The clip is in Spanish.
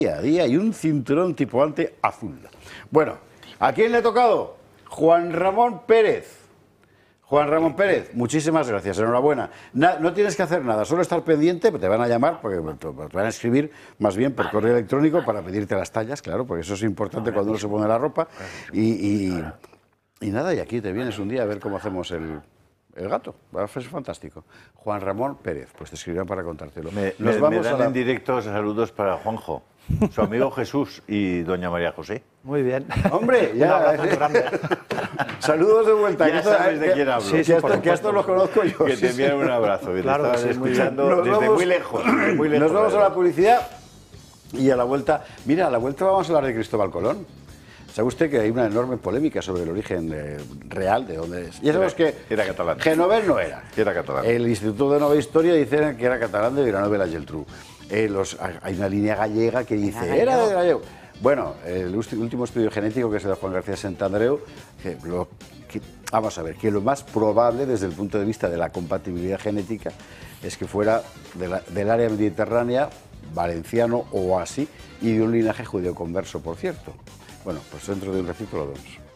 día a día y un cinturón tipante azul. Bueno, ¿a quién le ha tocado? Juan Ramón Pérez. Juan Ramón Pérez, muchísimas gracias, enhorabuena. No tienes que hacer nada, solo estar pendiente, te van a llamar, porque te van a escribir más bien por correo electrónico para pedirte las tallas, claro, porque eso es importante cuando uno se pone la ropa. Y nada, y aquí te vienes un día a ver cómo hacemos el gato, va a ser fantástico. Juan Ramón Pérez, pues te escribirán para contártelo. Me dan en directo saludos para Juanjo, su amigo Jesús y doña María José. Muy bien. Hombre, ya. Un abrazo grande. Saludos de vuelta. Ya sabes de quién hablo. Sí, que esto lo conozco yo. Que te envíen un abrazo, que Claro, te estaban sí, muy escuchando desde muy lejos. Nos vamos a la publicidad y a la vuelta. Mira, a la vuelta vamos a hablar de Cristóbal Colón. ¿Sabe usted que hay una enorme polémica sobre el origen real de dónde es? Ya sabemos que era catalán. Genovés no era. Era catalán. El Instituto de Nueva Historia dice que era catalán de Vilanova y la Geltrú. Hay una línea gallega que dice era de gallego. Bueno, el último estudio genético, que es el de Juan García Santandreu, vamos a ver, que lo más probable desde el punto de vista de la compatibilidad genética es que fuera del área mediterránea, valenciano o así, y de un linaje judeo converso, por cierto. Bueno, pues dentro de un ratito lo vemos.